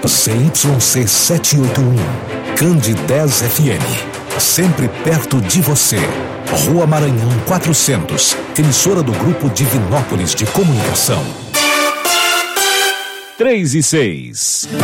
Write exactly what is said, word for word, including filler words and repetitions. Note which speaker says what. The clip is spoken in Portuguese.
Speaker 1: C Y C setecentos e oitenta e um, Candidez F M. Sempre perto de você. Rua Maranhão quatrocentos, emissora do Grupo Divinópolis de Comunicação.
Speaker 2: três e seis.